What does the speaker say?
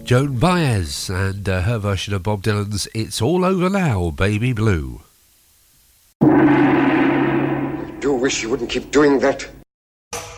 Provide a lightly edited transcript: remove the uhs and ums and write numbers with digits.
Joan Baez and her version of Bob Dylan's It's All Over Now, Baby Blue. I do wish you wouldn't keep doing that.